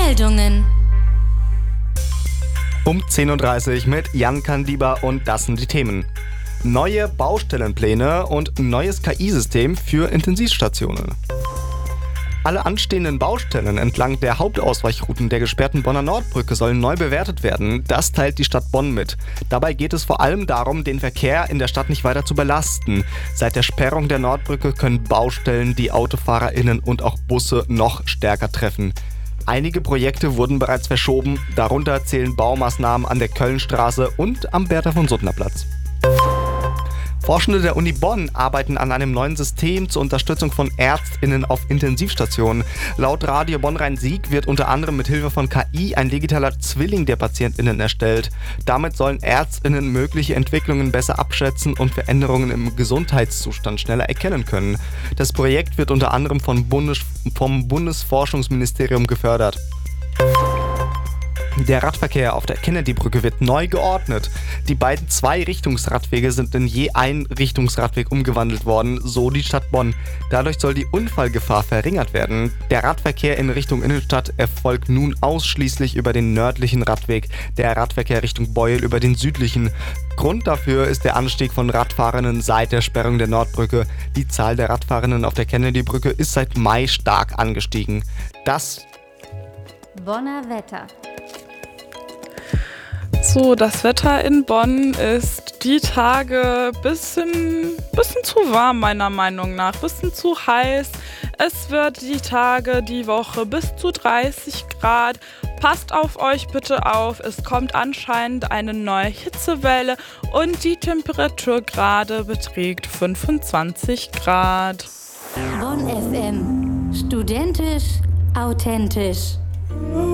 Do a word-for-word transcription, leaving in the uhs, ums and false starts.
Meldungen. Um zehn Uhr dreißig mit Jan Kandiba und das sind die Themen. Neue Baustellenpläne und neues K I-System für Intensivstationen. Alle anstehenden Baustellen entlang der Hauptausweichrouten der gesperrten Bonner Nordbrücke sollen neu bewertet werden. Das teilt die Stadt Bonn mit. Dabei geht es vor allem darum, den Verkehr in der Stadt nicht weiter zu belasten. Seit der Sperrung der Nordbrücke können Baustellen die AutofahrerInnen und auch Busse noch stärker treffen. Einige Projekte wurden bereits verschoben. Darunter zählen Baumaßnahmen an der Kölnstraße und am Bertha von Suttner Platz. Forschende der Uni Bonn arbeiten an einem neuen System zur Unterstützung von ÄrztInnen auf Intensivstationen. Laut Radio Bonn-Rhein-Sieg wird unter anderem mit Hilfe von K I ein digitaler Zwilling der PatientInnen erstellt. Damit sollen ÄrztInnen mögliche Entwicklungen besser abschätzen und Veränderungen im Gesundheitszustand schneller erkennen können. Das Projekt wird unter anderem vom, Bundes- vom Bundesforschungsministerium gefördert. Der Radverkehr auf der Kennedy-Brücke wird neu geordnet. Die beiden Zwei-Richtungsradwege sind in je ein Richtungsradweg umgewandelt worden, so die Stadt Bonn. Dadurch soll die Unfallgefahr verringert werden. Der Radverkehr in Richtung Innenstadt erfolgt nun ausschließlich über den nördlichen Radweg, der Radverkehr Richtung Beuel über den südlichen. Grund dafür ist der Anstieg von Radfahrenden seit der Sperrung der Nordbrücke. Die Zahl der Radfahrenden auf der Kennedy-Brücke ist seit Mai stark angestiegen. Das Bonner Wetter. So, das Wetter in Bonn ist die Tage bisschen, bisschen zu warm meiner Meinung nach, bisschen zu heiß. Es wird die Tage, die Woche bis zu dreißig Grad. Passt auf euch bitte auf, es kommt anscheinend eine neue Hitzewelle und die Temperatur gerade beträgt fünfundzwanzig Grad. Bonn F M. Studentisch, authentisch.